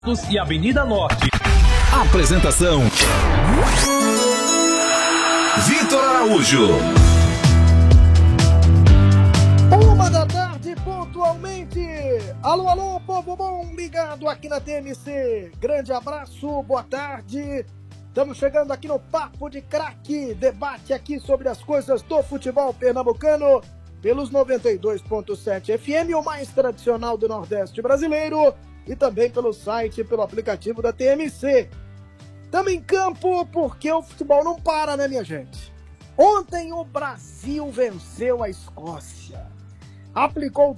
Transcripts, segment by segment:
e Avenida Norte. Apresentação: Vitor Araújo. 1h pontualmente. Alô, alô, povo bom ligado aqui na TMC. Grande abraço, boa tarde. Estamos chegando aqui no Papo de Craque, debate aqui sobre as coisas do futebol pernambucano, pelos 92.7 FM, o mais tradicional do Nordeste brasileiro, e também pelo site e pelo aplicativo da TMC. Estamos em campo porque o futebol não para, né, minha gente? Ontem o Brasil venceu a Escócia. Aplicou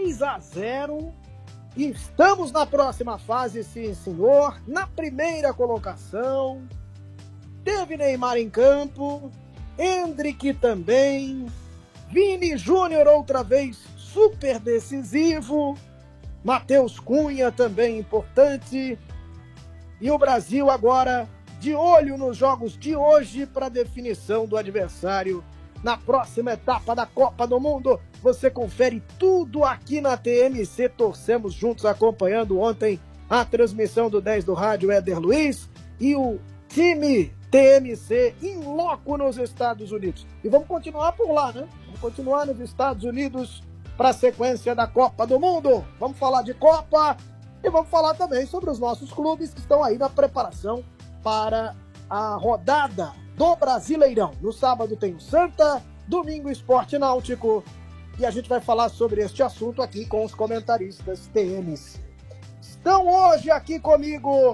3-0 e estamos na próxima fase, sim, senhor. Na primeira colocação, teve Neymar em campo, Endrick também, Vini Júnior outra vez super decisivo, Matheus Cunha também importante, e o Brasil agora de olho nos jogos de hoje para definição do adversário na próxima etapa da Copa do Mundo. Você confere tudo aqui na TMC, torcemos juntos acompanhando ontem a transmissão do 10 do Rádio Éder Luiz e o time TMC em loco nos Estados Unidos. E vamos continuar por lá, né? Vamos continuar nos Estados Unidos para a sequência da Copa do Mundo. Vamos falar de Copa e vamos falar também sobre os nossos clubes que estão aí na preparação para a rodada do Brasileirão. No sábado tem o Santa, domingo Esporte Náutico, e a gente vai falar sobre este assunto aqui com os comentaristas TMC. Estão hoje aqui comigo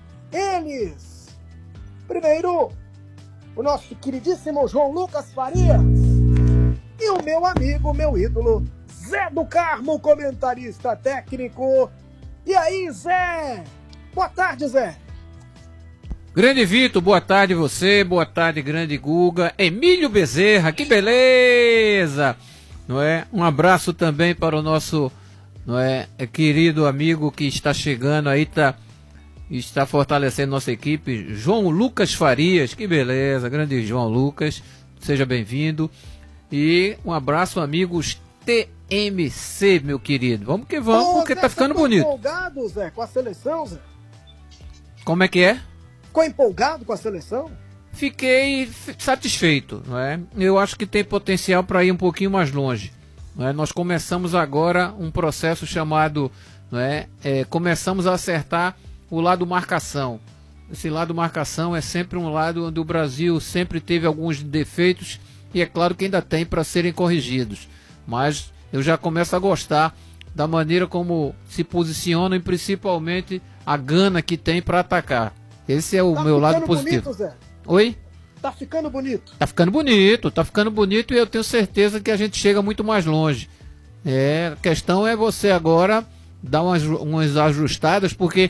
eles. Primeiro, o nosso queridíssimo João Lucas Farias e o meu amigo, meu ídolo, Zé do Carmo, comentarista técnico. E aí, Zé? Boa tarde, Zé. Grande Vitor, boa tarde você, boa tarde grande Guga, Emílio Bezerra, que beleza, não é? Um abraço também para o nosso, não é, querido amigo que está chegando aí, está fortalecendo nossa equipe, João Lucas Farias, que beleza, grande João Lucas, seja bem-vindo, e um abraço amigos TMC, meu querido, vamos que vamos, porque Zé, tá ficando ficou bonito. Empolgado, Zé, com a seleção, Zé? Como é que é? Ficou empolgado com a seleção? Fiquei satisfeito, não é? Eu acho que tem potencial para ir um pouquinho mais longe, não é? Nós começamos agora um processo chamado, não é? Começamos a acertar o lado marcação. Esse lado marcação é sempre um lado onde o Brasil sempre teve alguns defeitos e é claro que ainda tem para serem corrigidos, mas eu já começo a gostar da maneira como se posicionam e principalmente a gana que tem para atacar. Esse é o meu lado positivo. Bonito, Zé? Oi? Tá ficando bonito. Tá ficando bonito e eu tenho certeza que a gente chega muito mais longe. A questão é você agora dar umas ajustadas, porque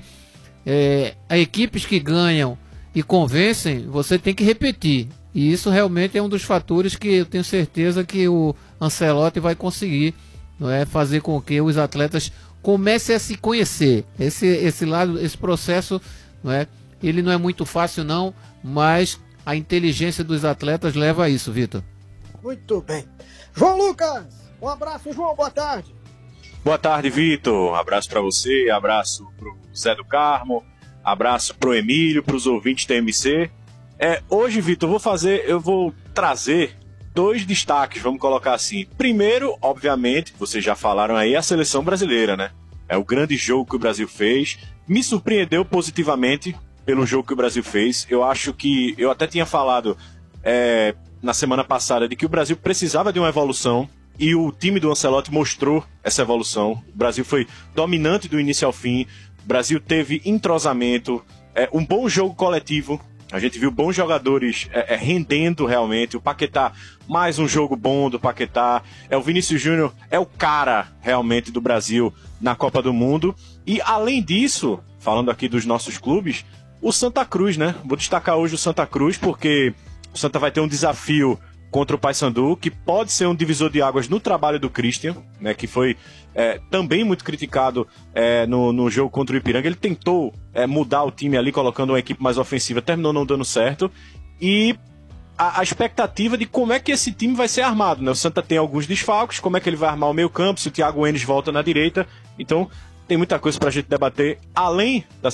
equipes que ganham e convencem, você tem que repetir. E isso realmente é um dos fatores que eu tenho certeza que o Ancelotti vai conseguir, não é, fazer com que os atletas comecem a se conhecer. Esse lado, esse processo, não é? Ele não é muito fácil não, mas a inteligência dos atletas leva a isso, Vitor. Muito bem. João Lucas, um abraço, João, boa tarde. Boa tarde, Vitor. Um abraço para você, abraço pro Zé do Carmo, abraço pro Emílio, pros ouvintes TMC. Hoje, Vitor, eu vou trazer dois destaques, vamos colocar assim. Primeiro, obviamente, vocês já falaram aí, a seleção brasileira, né? É o grande jogo que o Brasil fez. Me surpreendeu positivamente pelo jogo que o Brasil fez. Eu acho que, eu até tinha falado na semana passada de que o Brasil precisava de uma evolução e o time do Ancelotti mostrou essa evolução. O Brasil foi dominante do início ao fim, o Brasil teve entrosamento, um bom jogo coletivo. A gente viu bons jogadores rendendo realmente. O Paquetá, mais um jogo bom do Paquetá. O Vinícius Júnior é o cara realmente do Brasil na Copa do Mundo. E além disso, falando aqui dos nossos clubes, o Santa Cruz, né? Vou destacar hoje o Santa Cruz porque o Santa vai ter um desafio contra o Paysandu, que pode ser um divisor de águas no trabalho do Christian, né? Que foi também muito criticado no jogo contra o Ipiranga. Ele tentou mudar o time ali, colocando uma equipe mais ofensiva, terminou não dando certo. E a expectativa de como é que esse time vai ser armado, né? O Santa tem alguns desfalques, como é que ele vai armar o meio campo, se o Thiago Enes volta na direita. Então, Tem muita coisa pra gente debater, além da